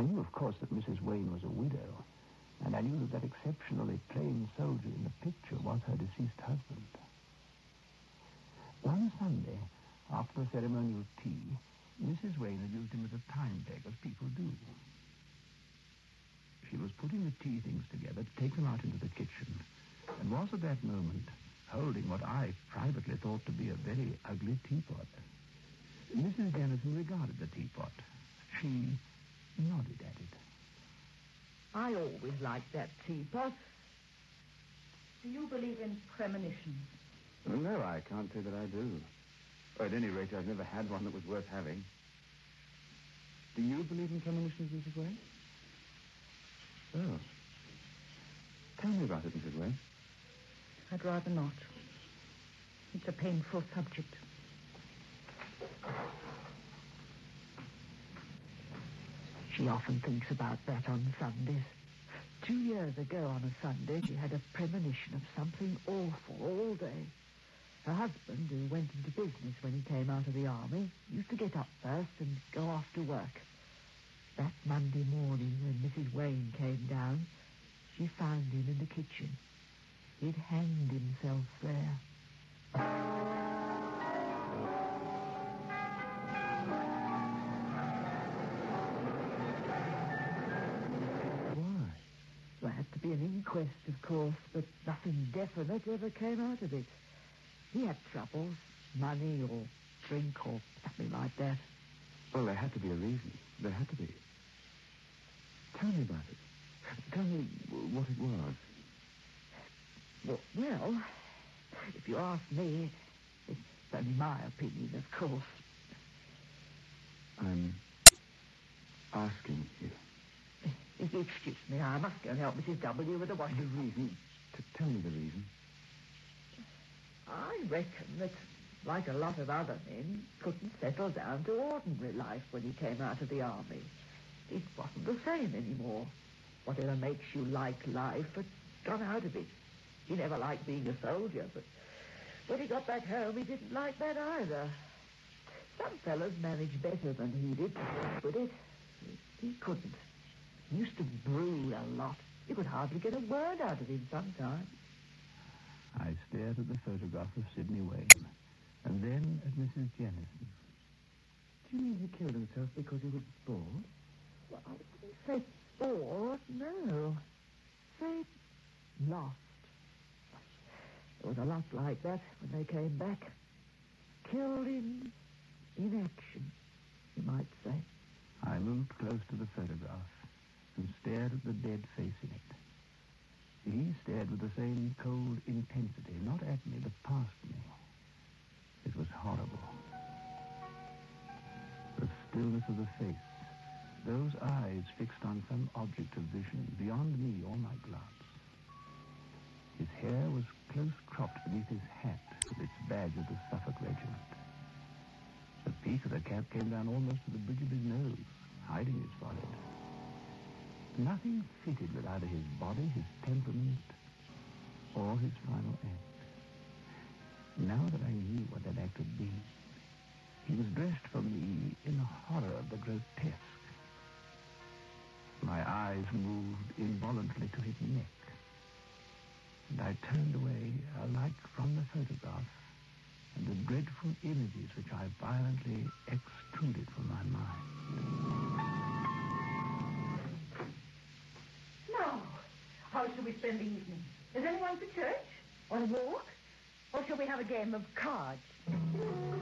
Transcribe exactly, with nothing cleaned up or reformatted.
I knew, of course, that Missus Wayne was a widow, and I knew that that exceptionally plain soldier in the picture was her deceased husband. One Sunday, after the ceremonial tea, Missus Wayne had used him as a time peg, as people do. She was putting the tea things together to take them out into the kitchen, and was at that moment holding what I privately thought to be a very ugly teapot. Missus Jennison regarded the teapot. She nodded at it. I always liked that teapot. Do you believe in premonitions? Well, no, I can't say that I do. Or at any rate, I've never had one that was worth having. Do you believe in premonitions, Missus Wayne? Oh. Tell me about it, Missus Wayne. I'd rather not. It's a painful subject. She often thinks about that on Sundays. Two years ago on a Sunday, she had a premonition of something awful all day. Her husband, who went into business when he came out of the army, used to get up first and go off to work. That Monday morning, when Missus Wayne came down, she found him in the kitchen. He'd hanged himself there. Why? There had to be an inquest, of course, but nothing definite ever came out of it. He had troubles, money or drink or something like that. Well, there had to be a reason. There had to be. Tell me about it. Tell me what it was. Well, well, if you ask me, it's only my opinion, of course. I'm asking you. If you excuse me, I must go and help Missus W with the washing. The reason? To tell me the reason. I reckon that, like a lot of other men, couldn't settle down to ordinary life when he came out of the army. It wasn't the same anymore. Whatever makes you like life had gone out of it. He never liked being a soldier, but when he got back home, he didn't like that either. Some fellas managed better than he did with it. He couldn't. He used to brood a lot. You could hardly get a word out of him sometimes. I stared at the photograph of Sidney Wayne, and then at Missus Jennison. Do you mean he killed himself because he was bored? Well, I didn't say bored, no. Say lost. There was a lot like that when they came back. Killed in inaction, you might say. I moved close to the photograph and stared at the dead face in it. He stared with the same cold intensity, not at me, but past me. It was horrible. The stillness of the face, those eyes fixed on some object of vision beyond me or my glance. His hair was close-cropped beneath his hat with its badge of the Suffolk Regiment. The peak of the cap came down almost to the bridge of his nose, hiding his forehead. Nothing fitted with either his body, his temperament, or his final act. Now that I knew what that act had been, he was dressed for me in the horror of the grotesque. My eyes moved involuntarily to his neck, and I turned away alike from the photograph and the dreadful images which I violently extruded from my mind. How shall we spend the evening? Is anyone for church? On a walk? Or shall we have a game of cards?